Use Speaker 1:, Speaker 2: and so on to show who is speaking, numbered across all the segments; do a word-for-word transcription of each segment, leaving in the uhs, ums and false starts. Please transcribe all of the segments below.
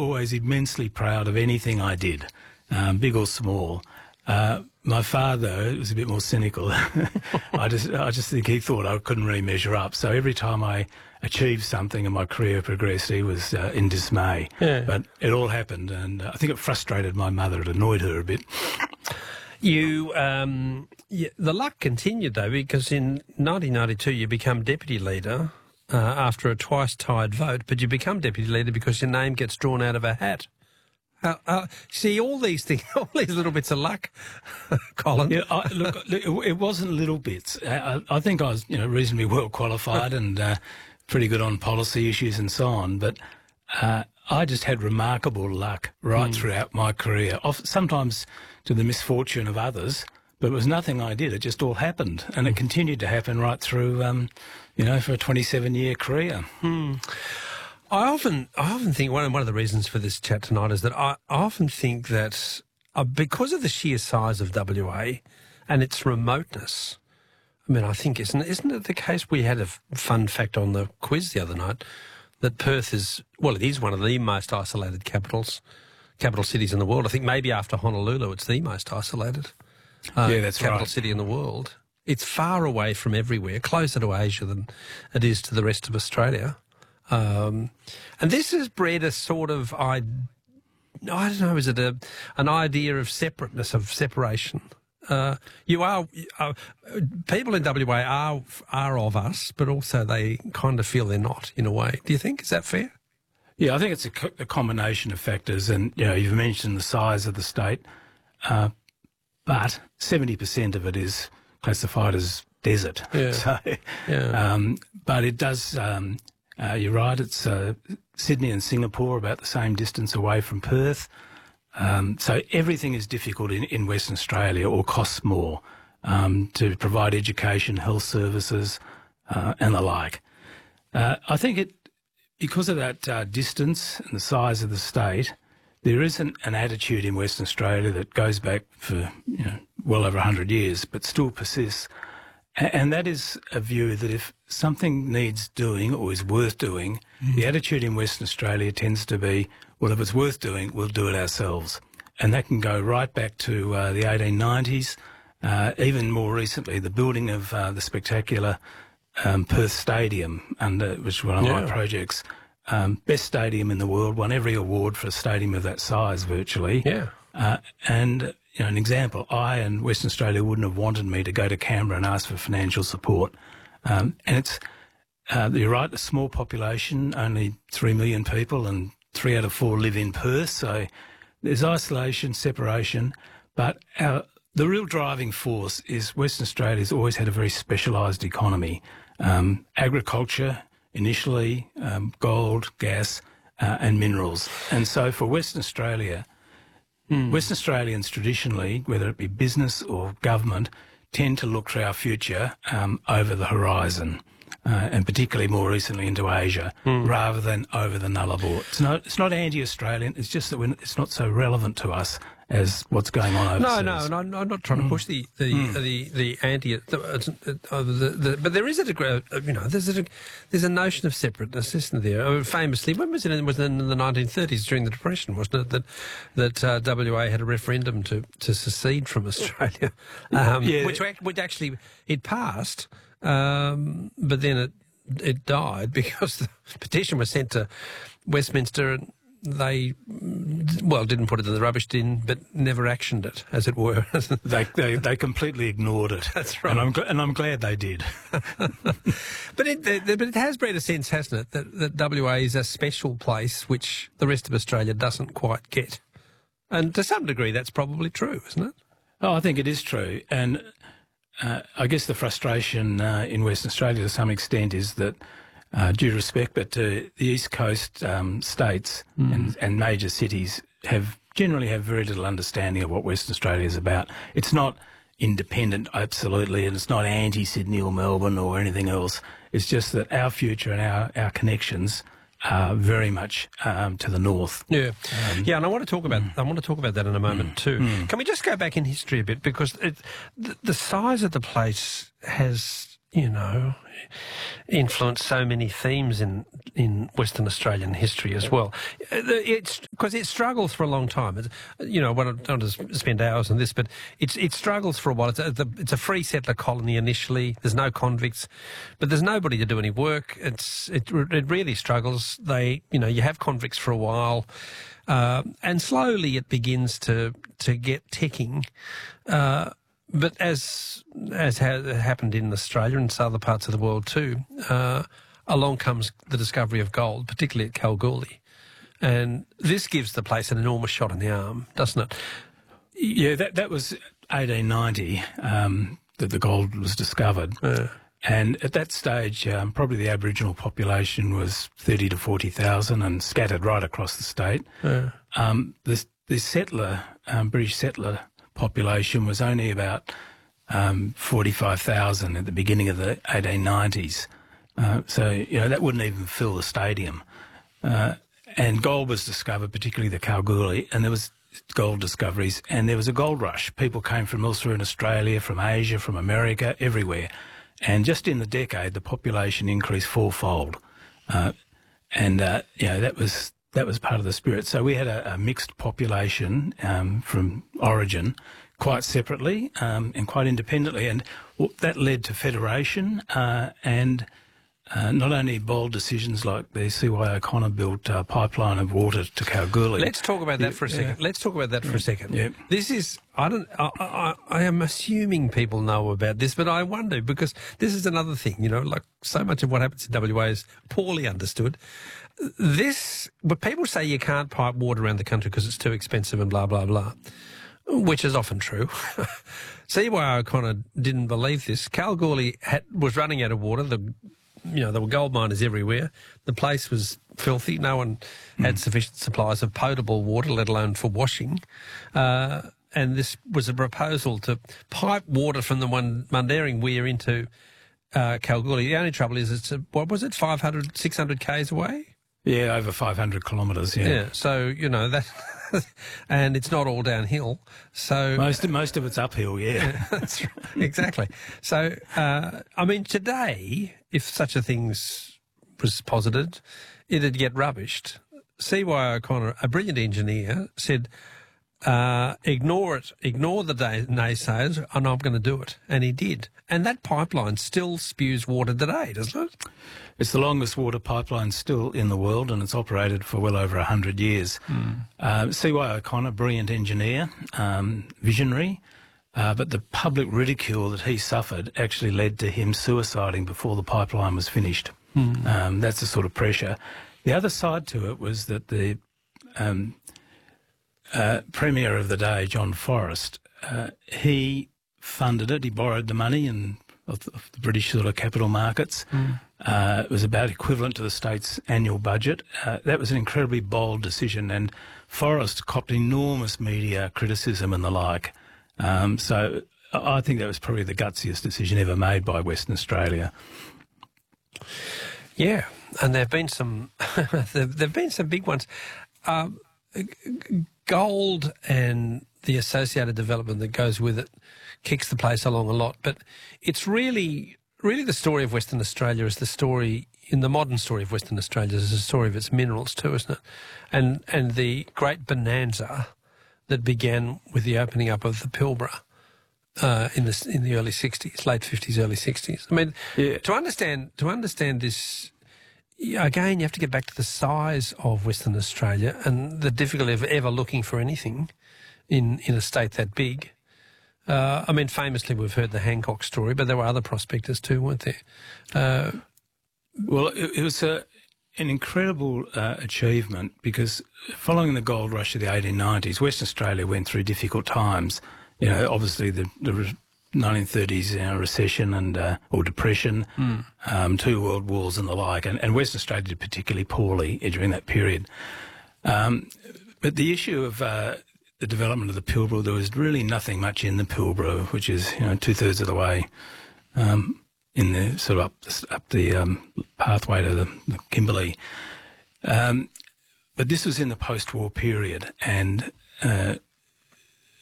Speaker 1: always immensely proud of anything I did, um, big or small. Uh, my father was a bit more cynical. I just I just think he thought I couldn't really measure up. So every time I achieved something and my career progressed, he was uh, in dismay. Yeah. But it all happened, and I think it frustrated my mother. It annoyed her a bit.
Speaker 2: You, um, yeah, the luck continued, though, because in nineteen ninety-two you become deputy leader uh, after a twice-tied vote, but you become deputy leader because your name gets drawn out of a hat. Uh, uh, see, all these things, all these little bits of luck, Colin.
Speaker 1: Yeah, I, look, it, it wasn't little bits. I, I think I was, you know, reasonably well qualified and uh, pretty good on policy issues and so on. But uh, I just had remarkable luck right mm. throughout my career. Often, sometimes to the misfortune of others, but it was nothing I did. It just all happened, and it continued to happen right through, um, you know, for a twenty-seven year career.
Speaker 2: Hmm. I often, I often think one of, one of the reasons for this chat tonight is that I, I often think that uh, because of the sheer size of W A and its remoteness, I mean, I think, isn't, isn't it the case, we had a fun fact on the quiz the other night, that Perth is, well, it is one of the most isolated capitals, capital cities in the world. I think maybe after Honolulu, it's the most isolated uh,
Speaker 1: yeah, that's
Speaker 2: capital
Speaker 1: right.
Speaker 2: city in the world. It's far away from everywhere, closer to Asia than it is to the rest of Australia. Um, and this has bred a sort of, I, I don't know, is it a, an idea of separateness, of separation? Uh, you are, uh, people in W A are, are of us, but also they kind of feel they're not, in a way. Do you think? Is that fair?
Speaker 1: Yeah, I think it's a, co a combination of factors. And, you know, you've mentioned the size of the state, uh, but seventy percent of it is classified as desert.
Speaker 2: Yeah.
Speaker 1: So,
Speaker 2: yeah.
Speaker 1: Um, but it does... Um, Uh, you're right, it's uh, Sydney and Singapore about the same distance away from Perth. Um, so everything is difficult in, in Western Australia or costs more um, to provide education, health services uh, and the like. Uh, I think it, because of that uh, distance and the size of the state, there is an, an attitude in Western Australia that goes back for you know, well over one hundred years but still persists. And that is a view that if something needs doing or is worth doing, mm. the attitude in Western Australia tends to be, well, if it's worth doing, we'll do it ourselves. And that can go right back to uh, the eighteen nineties, uh, even more recently, the building of uh, the spectacular um, Perth Stadium, under, which was one of yeah. my projects. Um, best stadium in the world, won every award for a stadium of that size virtually.
Speaker 2: Yeah.
Speaker 1: Uh, and... You know, an example, I and Western Australia wouldn't have wanted me to go to Canberra and ask for financial support. Um, and it's, uh, you're right, a small population, only three million people, and three out of four live in Perth. So there's isolation, separation. But our, the real driving force is Western Australia's always had a very specialised economy. Um, agriculture, initially, um, gold, gas, uh, and minerals. And so for Western Australia... Mm. Western Australians traditionally, whether it be business or government, tend to look for our future um, over the horizon, uh, and particularly more recently into Asia, mm. rather than over the Nullarbor. It's not, it's not anti-Australian, it's just that we're, it's not so relevant to us as what's going on overseas.
Speaker 2: No, no, no, I'm not trying to push the the mm. the, the anti, the, uh, the, the, but there is a degree, uh, you know, there's a there's a notion of separateness, isn't there? Uh, famously, when was it? It was in the nineteen thirties during the Depression, wasn't it? That that uh, W A had a referendum to to secede from Australia, um, yeah. which which actually it passed, um, but then it it died because the petition was sent to Westminster and they, well, didn't put it in the rubbish bin, but never actioned it, as it were.
Speaker 1: they, they they completely ignored it.
Speaker 2: That's right.
Speaker 1: And I'm, and I'm glad they did.
Speaker 2: but, it, but it has bred a sense, hasn't it, that, that W A is a special place which the rest of Australia doesn't quite get. And to some degree, that's probably true, isn't it?
Speaker 1: Oh, I think it is true. And uh, I guess the frustration uh, in Western Australia to some extent is that Uh, due respect, but uh, the East Coast um, states mm. and, and major cities have generally have very little understanding of what Western Australia is about. It's not independent, absolutely, and it's not anti-Sydney or Melbourne or anything else. It's just that our future and our, our connections are very much um, to the north.
Speaker 2: Yeah, um, yeah, and I want to talk about mm. I want to talk about that in a moment mm. too. Mm. Can we just go back in history a bit, because it, the, the size of the place has you know, influenced so many themes in, in Western Australian history as well. It's because it struggles for a long time. It's, you know, I don't want to spend hours on this, but it's, it struggles for a while. It's a, it's a free settler colony initially. There's no convicts, but there's nobody to do any work. It's it, it really struggles. They, you know, you have convicts for a while, uh, and slowly it begins to to get ticking. Uh, But as as ha- happened in Australia and other parts of the world too, uh, along comes the discovery of gold, particularly at Kalgoorlie. And this gives the place an enormous shot in the arm, doesn't it?
Speaker 1: Yeah, that that was eighteen ninety um, that the gold was discovered.
Speaker 2: Uh,
Speaker 1: and at that stage, um, probably the Aboriginal population was thirty to forty thousand and scattered right across the state.
Speaker 2: uh,
Speaker 1: Um, the, the settler, um, British settler population was only about um, forty-five thousand at the beginning of the eighteen nineties. Uh, so, you know, that wouldn't even fill the stadium. Uh, and gold was discovered, particularly the Kalgoorlie, and there was gold discoveries, and there was a gold rush. People came from elsewhere in Australia, from Asia, from America, everywhere. And just in the decade, the population increased fourfold. Uh, and, uh, you know, that was... That was part of the spirit. So we had a, a mixed population um, from origin, quite separately um, and quite independently, and that led to federation uh, and uh, not only bold decisions like the C Y O'Connor built uh, pipeline of water to Kalgoorlie.
Speaker 2: let's talk about that for a second.
Speaker 1: Yeah.
Speaker 2: Let's talk about that for a second.
Speaker 1: Yeah.
Speaker 2: This is, I don't, I, I, I am assuming people know about this, but I wonder because this is another thing, you know, like so much of what happens in W A is poorly understood. This, but people say you can't pipe water around the country because it's too expensive and blah, blah, blah, which is often true. C Y O'Connor didn't believe this. Kalgoorlie had, was running out of water. The, you know, there were gold miners everywhere. The place was filthy. No one mm. had sufficient supplies of potable water, let alone for washing. Uh, and this was a proposal to pipe water from the one Mundaring Weir into uh, Kalgoorlie. The only trouble is it's, a, what was it, five hundred, six hundred kays away?
Speaker 1: Yeah, over five hundred kilometres, yeah.
Speaker 2: Yeah, so, you know, that, and it's not all downhill. So
Speaker 1: Most, most of it's uphill, yeah.
Speaker 2: That's right, exactly. So, uh, I mean, today, if such a thing was posited, it'd get rubbished. C Y O'Connor, a brilliant engineer, said, uh, ignore it, ignore the day, naysayers, and I'm going to do it. And he did. And that pipeline still spews water today, doesn't it?
Speaker 1: It's the longest water pipeline still in the world, and it's operated for well over one hundred years. Mm. Uh, C Y O'Connor, brilliant engineer, um, visionary, uh, but the public ridicule that he suffered actually led to him suiciding before the pipeline was finished. Mm. Um, that's the sort of pressure. The other side to it was that the um, uh, Premier of the day, John Forrest, uh, he funded it, he borrowed the money and of the, of the British sort of capital markets. Mm. Uh, it was about equivalent to the state's annual budget. Uh, that was an incredibly bold decision, and Forrest copped enormous media criticism and the like. Um, so I think that was probably the gutsiest decision ever made by Western Australia.
Speaker 2: Yeah, and there have been some, there have been some big ones. Um, gold and the associated development that goes with it kicks the place along a lot, but it's really, really the story of Western Australia is the story, in the modern story of Western Australia, is the story of its minerals too, isn't it? And and the great bonanza that began with the opening up of the Pilbara uh, in the in the early sixties, late fifties, early sixties. I mean, yeah. to understand to understand this, again, you have to get back to the size of Western Australia and the difficulty of ever looking for anything in in a state that big. Uh, I mean, famously, we've heard the Hancock story, but there were other prospectors too, weren't there? Uh,
Speaker 1: well, it, it was a, an incredible uh, achievement because following the gold rush of the eighteen nineties, Western Australia went through difficult times. You know, obviously the, the nineteen thirties you know, recession and uh, or depression, mm. um, two world wars and the like, and, and Western Australia did particularly poorly during that period. Um, but the issue of uh, the development of the Pilbara, there was really nothing much in the Pilbara, which is, you know, two-thirds of the way um, in the sort of up the, up the um, pathway to the, the Kimberley. Um, but this was in the post-war period, and uh,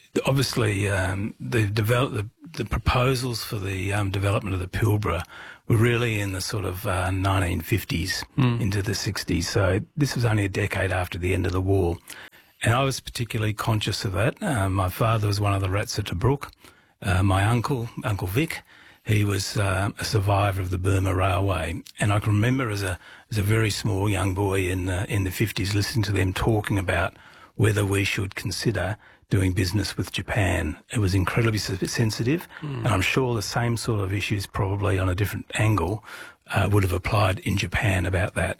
Speaker 1: obviously um, the, develop, the the proposals for the um, development of the Pilbara were really in the sort of uh, nineteen fifties mm. into the sixties. So this was only a decade after the end of the war. And I was particularly conscious of that. Uh, my father was one of the rats at Tobruk. Uh, my uncle, Uncle Vic, he was uh, a survivor of the Burma Railway. And I can remember as a as a very small young boy in, uh, in the fifties listening to them talking about whether we should consider doing business with Japan. It was incredibly sensitive, mm. and I'm sure the same sort of issues, probably on a different angle, uh, would have applied in Japan about that.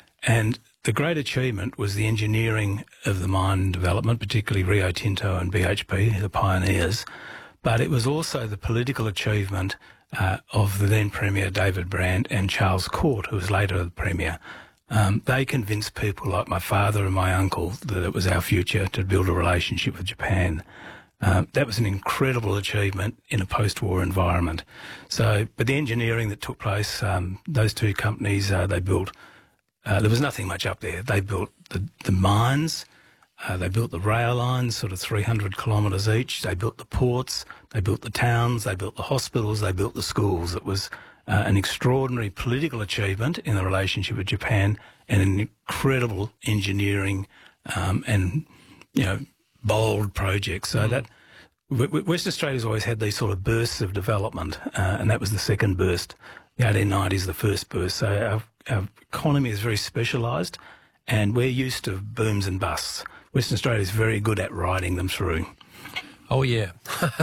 Speaker 1: And the great achievement was the engineering of the mine development, particularly Rio Tinto and B H P, the pioneers, but it was also the political achievement uh, of the then Premier David Brand and Charles Court, who was later the Premier. Um, they convinced people like my father and my uncle that it was our future to build a relationship with Japan. Um, that was an incredible achievement in a post-war environment. So, but the engineering that took place, um, those two companies, uh, they built, uh, there was nothing much up there. They built the, the mines, uh, they built the rail lines, sort of three hundred kilometres each. They built the ports, they built the towns, they built the hospitals, they built the schools. It was Uh, an extraordinary political achievement in the relationship with Japan, and an incredible engineering um, and, you know, bold project. So mm. that w w Western Australia's always had these sort of bursts of development, uh, and that was the second burst. The eighteen nineties, the first burst. So our, our economy is very specialised, and we're used to booms and busts. Western Australia is very good at riding them through.
Speaker 2: Oh, yeah.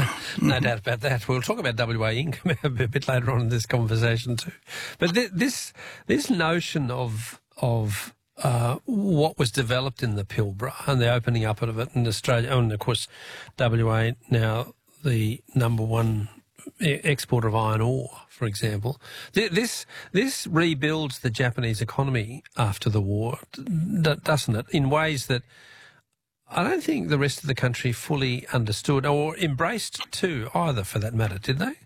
Speaker 2: No doubt about that. We'll talk about W A income a bit later on in this conversation too. But th this this notion of of uh, what was developed in the Pilbara and the opening up of it in Australia, and of course W A now the number one exporter of iron ore, for example. Th this this rebuilds the Japanese economy after the war, doesn't it, in ways that I don't think the rest of the country fully understood or embraced too, either, for that matter, did they?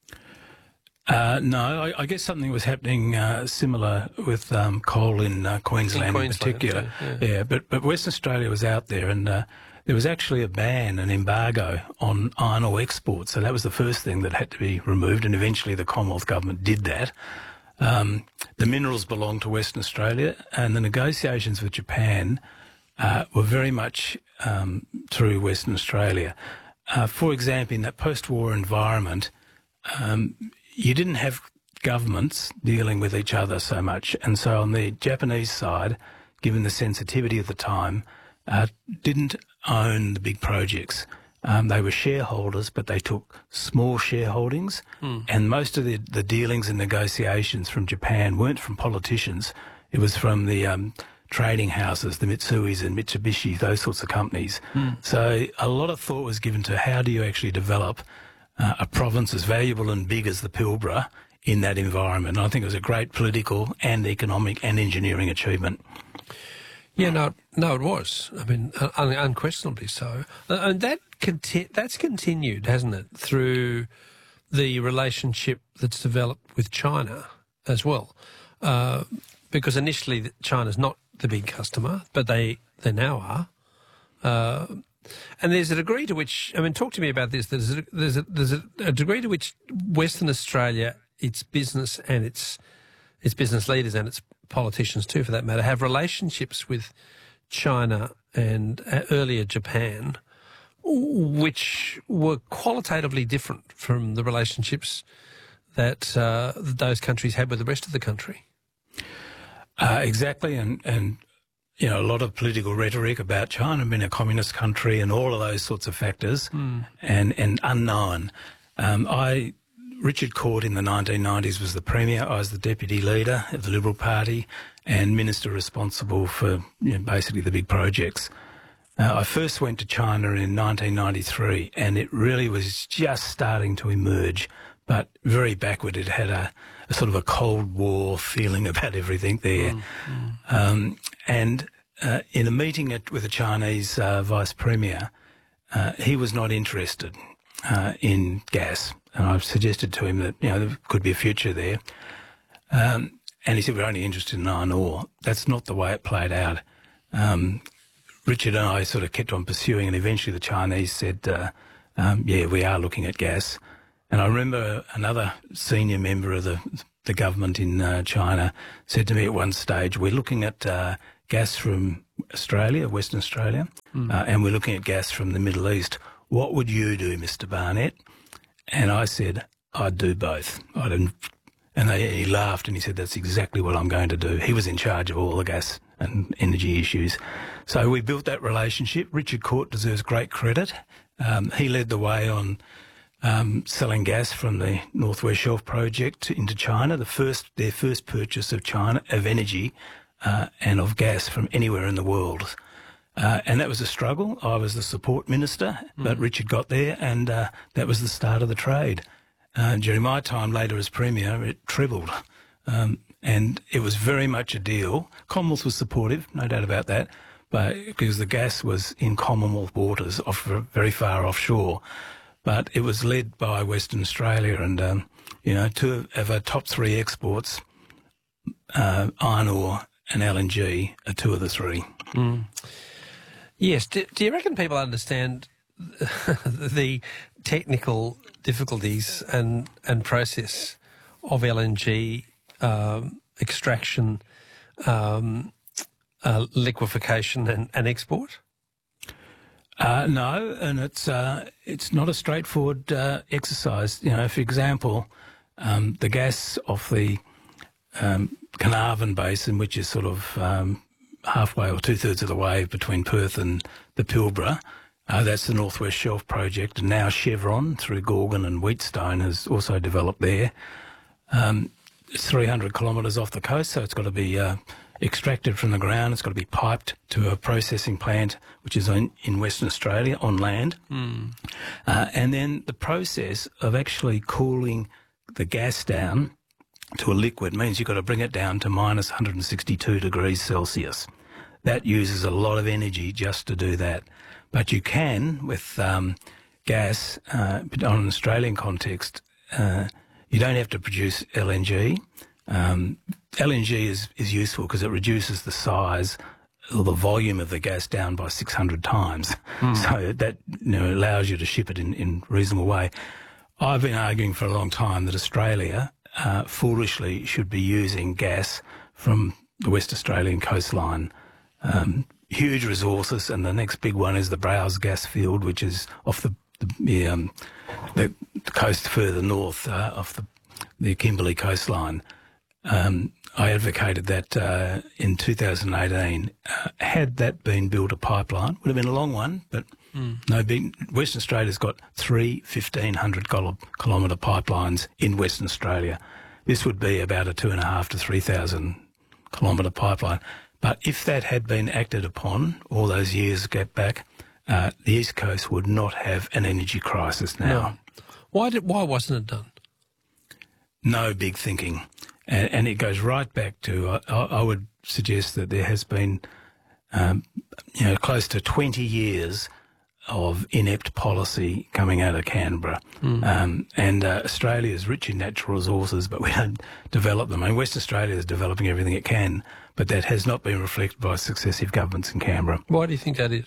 Speaker 1: Uh, no, I, I guess something was happening uh, similar with um, coal in uh, Queensland in, Queensland in particular. Too, yeah. yeah, but, but Western Australia was out there, and uh, there was actually a ban, an embargo on iron ore exports. So that was the first thing that had to be removed, and eventually the Commonwealth Government did that. Um, the minerals belonged to Western Australia, and the negotiations with Japan Uh, were very much um, through Western Australia. Uh, for example, in that post-war environment, um, you didn't have governments dealing with each other so much. And so on the Japanese side, given the sensitivity of the time, uh, didn't own the big projects. Um, they were shareholders, but they took small shareholdings. Mm. And most of the, the dealings and negotiations from Japan weren't from politicians. It was from the Um, trading houses, the Mitsuis and Mitsubishi, those sorts of companies. Mm. So a lot of thought was given to how do you actually develop uh, a province as valuable and big as the Pilbara in that environment. And I think it was a great political and economic and engineering achievement.
Speaker 2: Yeah, no, no, it was. I mean, un unquestionably so. Uh, and that conti that's continued, hasn't it, through the relationship that's developed with China as well. Uh, because initially China's not the big customer, but they, they now are. Uh, and there's a degree to which, I mean, talk to me about this, there's a, there's a, there's a, a degree to which Western Australia, its business and its, its business leaders and its politicians too, for that matter, have relationships with China and uh, earlier Japan, which were qualitatively different from the relationships that uh, those countries had with the rest of the country.
Speaker 1: Uh, exactly, and, and, you know, a lot of political rhetoric about China being a communist country and all of those sorts of factors, mm. and, and unknown. Um, I, Richard Court in the nineteen nineties was the Premier. I was the Deputy Leader of the Liberal Party and Minister responsible for, you know, basically the big projects. Uh, I first went to China in nineteen ninety-three, and it really was just starting to emerge, but very backward. It had a, a sort of a Cold War feeling about everything there. Mm, mm. Um, and uh, in a meeting at, with the Chinese uh, Vice Premier, uh, he was not interested uh, in gas. And I've suggested to him that, you know, there could be a future there. Um, and he said, we're only interested in iron ore. That's not the way it played out. Um, Richard and I sort of kept on pursuing, and eventually the Chinese said, uh, um, yeah, we are looking at gas. And I remember another senior member of the, the government in uh, China said to me at one stage, we're looking at uh, gas from Australia, Western Australia, mm. uh, and we're looking at gas from the Middle East. What would you do, Mister Barnett? And I said, I'd do both. I didn't, and they, he laughed and he said, that's exactly what I'm going to do. He was in charge of all the gas and energy issues. So we built that relationship. Richard Court deserves great credit. Um, he led the way on um, selling gas from the North West Shelf project into China, the first their first purchase of China of energy uh, and of gas from anywhere in the world. Uh, and that was a struggle. I was the support minister, but mm. Richard got there, and uh, that was the start of the trade. Uh, during my time later as Premier, it trebled. Um, and it was very much a deal. Commonwealth was supportive, no doubt about that, but because the gas was in Commonwealth waters, off, very far offshore. But it was led by Western Australia, and, um, you know, two of our top three exports, uh, iron ore and L N G, are two of the three.
Speaker 2: Mm. Yes. Do, do you reckon people understand the technical difficulties and, and process of L N G um, extraction, um, uh, liquefaction and, and export?
Speaker 1: Uh, no, and it's uh, it's not a straightforward uh, exercise. You know, for example, um, the gas off the um, Carnarvon Basin, which is sort of um, halfway or two-thirds of the way between Perth and the Pilbara, uh, that's the North West Shelf project, and now Chevron, through Gorgon and Wheatstone, has also developed there. Um, it's three hundred kilometres off the coast, so it's got to be uh, extracted from the ground. It's got to be piped to a processing plant, which is in, in Western Australia, on land. Mm. Uh, and then the process of actually cooling the gas down to a liquid means you've got to bring it down to minus one hundred sixty-two degrees Celsius. That uses a lot of energy just to do that. But you can, with um, gas, uh, on an Australian context, uh, you don't have to produce L N G. Um, L N G is, is useful because it reduces the size or the volume of the gas down by six hundred times. Mm. So that, you know, allows you to ship it in, in a reasonable way. I've been arguing for a long time that Australia uh, foolishly should be using gas from the West Australian coastline. Um, huge resources, and the next big one is the Browse gas field, which is off the the, um, the coast further north, uh, off the, the Kimberley coastline. Um, I advocated that uh, in two thousand eighteen. Uh, had that been built a pipeline, would have been a long one, but mm. no big. Western Australia's got three fifteen hundred kilometre pipelines in Western Australia. This would be about a two and a half to three thousand kilometre pipeline. But if that had been acted upon all those years get back, uh, the East Coast would not have an energy crisis now.
Speaker 2: No. Why did? Why wasn't it done?
Speaker 1: No big thinking. And, and it goes right back to, I, I would suggest that there has been, um, you know, close to twenty years of inept policy coming out of Canberra. Mm. Um, and uh, Australia is rich in natural resources, but we don't develop them. I mean, West Australia is developing everything it can, but that has not been reflected by successive governments in Canberra.
Speaker 2: Why do you think that is?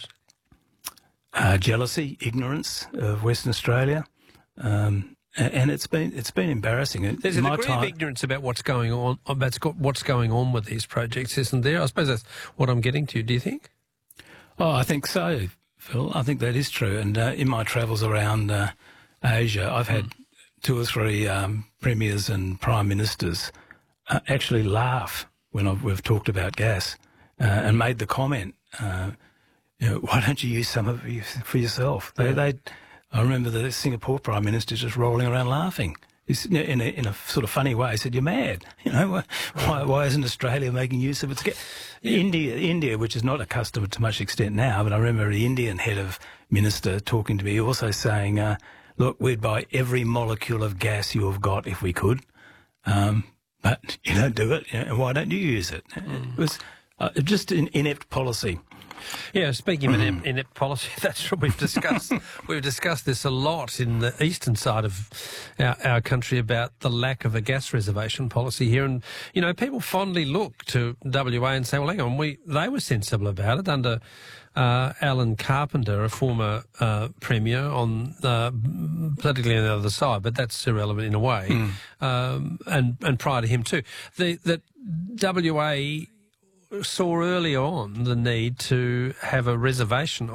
Speaker 1: Uh, jealousy, ignorance of Western Australia. Um, And it's been it's been embarrassing.
Speaker 2: There's a degree time, of ignorance about what's going on about what's going on with these projects, isn't there? I suppose that's what I'm getting to. Do you think?
Speaker 1: Oh, I think so, Phil. I think that is true. And uh, in my travels around uh, Asia, I've had mm. two or three um, premiers and prime ministers uh, actually laugh when I've, we've talked about gas uh, and made the comment, uh, you know, why don't you use some of it for yourself? They, they I remember the Singapore Prime Minister just rolling around laughing. He's, in, a, in a sort of funny way, he said, "You're mad. You know, why, why isn't Australia making use of its gas?" Yeah. India, India, which is not accustomed to much extent now, but I remember the Indian head of minister talking to me, also saying, uh, "Look, we'd buy every molecule of gas you have got if we could, um, but you don't do it. You know, why don't you use it?" Mm. It was uh, just an inept policy.
Speaker 2: Yeah, speaking of inept, inept policy, that's what we've discussed. We've discussed this a lot in the eastern side of our, our country about the lack of a gas reservation policy here. And, you know, people fondly look to W A and say, well, hang on, we they were sensible about it under uh, Alan Carpenter, a former uh, premier, on uh, politically on the other side, but that's irrelevant in a way, mm. um, and, and prior to him too. The, that W A saw early on the need to have a reservation